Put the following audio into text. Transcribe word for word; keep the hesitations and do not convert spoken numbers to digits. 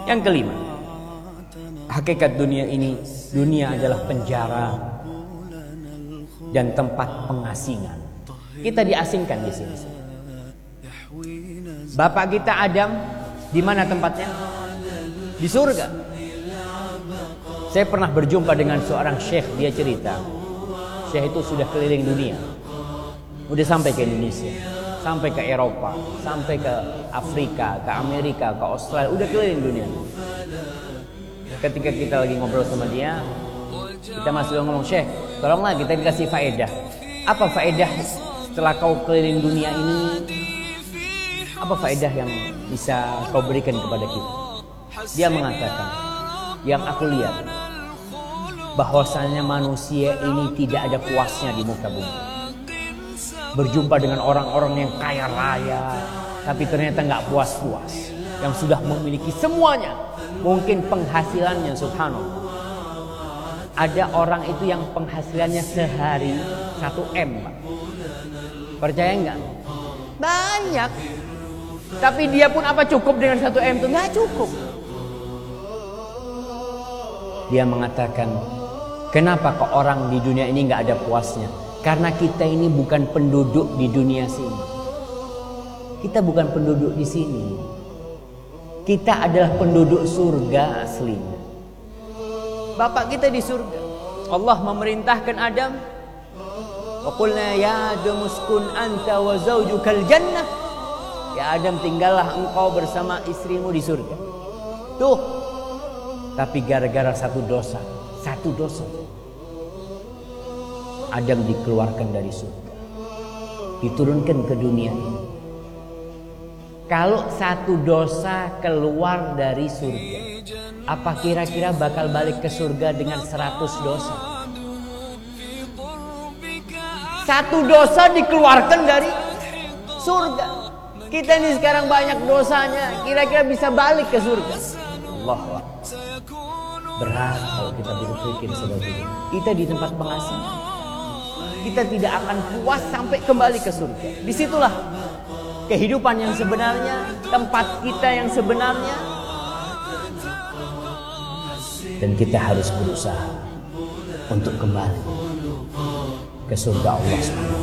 Yang kelima, hakikat dunia ini, dunia adalah penjara dan tempat pengasingan. Kita diasingkan di sini. Bapak kita Adam, di mana tempatnya? Di surga. Saya pernah berjumpa dengan seorang syekh, dia cerita, syekh itu sudah keliling dunia, udah sampai ke Indonesia, sampai ke Eropa, sampai ke Afrika, ke Amerika, ke Australia, udah keliling dunia. Ketika kita lagi ngobrol sama dia, kita masih ngomong, syekh, tolonglah kita dikasih faedah. Apa faedah setelah kau keliling dunia ini? Apa faedah yang bisa kau berikan kepada kita? Dia mengatakan, yang aku lihat, bahwasanya manusia ini tidak ada puasnya di muka bumi. Berjumpa dengan orang-orang yang kaya raya, tapi ternyata nggak puas-puas. Yang sudah memiliki semuanya, mungkin penghasilannya, subhanallah. Ada orang itu yang penghasilannya sehari satu M, Pak. Percaya nggak? Banyak. Tapi dia pun apa cukup dengan satu M itu? Nggak cukup. Dia mengatakan, kenapa kok orang di dunia ini nggak ada puasnya? Karena kita ini bukan penduduk di dunia sini. Kita bukan penduduk di sini. Kita adalah penduduk surga aslinya. Bapak kita di surga. Allah memerintahkan Adam, wa qulna ya Adam uskun anta wa zawjukal jannah. Ya Adam, tinggallah engkau bersama istrimu di surga. Tuh. Tapi gara-gara satu dosa, satu dosa, Adam dikeluarkan dari surga, diturunkan ke dunia ini. Kalau satu dosa keluar dari surga, apa kira-kira bakal balik ke surga dengan seratus dosa? Satu dosa dikeluarkan dari surga. Kita ini sekarang banyak dosanya, kira-kira bisa balik ke surga? Allah, berat kalau kita berpikir seperti itu. Kita di tempat pengasingan, kita tidak akan puas sampai kembali ke surga. Disitulah kehidupan yang sebenarnya, tempat kita yang sebenarnya. Dan kita harus berusaha untuk kembali ke surga Allah subhanahu wa taala.